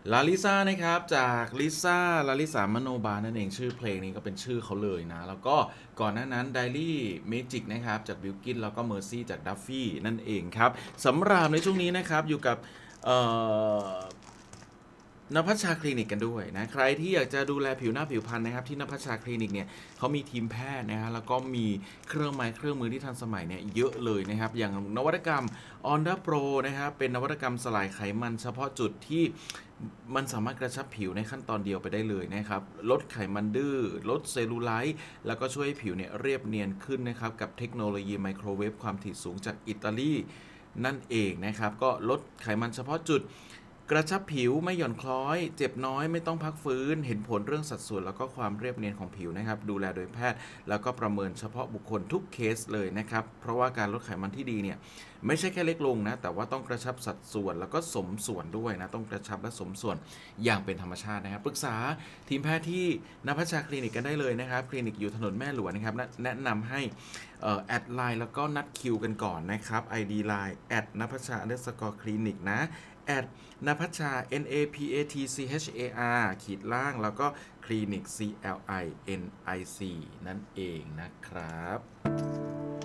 ลาลิซ่านะครับจากลิซ่าลาลิสามโนบาลนั่นเองชื่อเพลงนี้ก็เป็นชื่อเขาเลยนะแล้วก็ก่อนหน้านั้นไดรี่เมจิกนะครับจากบิลกินแล้วก็เมอร์ซี่จากดัฟฟี่นั่นเองครับสำหรับในช่วงนี้นะครับอยู่กับเอ่อนภัชชาคลินิกกันด้วยนะใครที่อยากจะดูแลผิวหน้าผิวพรรณนะครับที่นภัชชาคลินิกเนี่ยเขามีทีมแพทย์นะฮะแล้วก็มีเครื่องไม้เครื่องมือที่ทันสมัยเนี่ยเยอะเลยนะครับอย่างนวัตกรรม Onda Pro นะครับเป็นนวัตกรรมสลายไขมันเฉพาะจุดที่มันสามารถกระชับผิวในขั้นตอนเดียวไปได้เลยนะครับลดไขมันดื้อลดเซลลูไลท์แล้วก็ช่วยให้ผิวเนี่ยเรียบเนียนขึ้นนะครับกับเทคโนโลยีไมโครเวฟความถี่สูงจากอิตาลีนั่นเองนะครับก็ลดไขมันเฉพาะจุดกระชับผิวไม่หย่อนคล้อยเจ็บน้อยไม่ต้องพักฟื้นเห็นผลเรื่องสัดส่วนแล้วก็ความเรียบเนียนของผิวนะครับดูแลโดยแพทย์แล้วก็ประเมินเฉพาะบุคคลทุกเคสเลยนะครับเพราะว่าการลดไขมันที่ดีเนี่ยไม่ใช่แค่เล็กลงนะแต่ว่าต้องกระชับสัดส่วนแล้วก็สมส่วนด้วยนะต้องกระชับและสมส่วนอย่างเป็นธรรมชาตินะครับปรึกษาทีมแพทย์ที่นภัชชาคลินิกกันได้เลยนะครับคลินิกอยู่ถนนแม่หลวงนะครับแนะนำให้แอดไลน์แล้วก็นัดคิวกันก่อนนะครับ ID Line แอดนภัชชาคลินิกนะแอดนภัชชา NAPATCHAR ขีดล่างแล้วก็คลินิก CLINIC นั่นเองนะครับ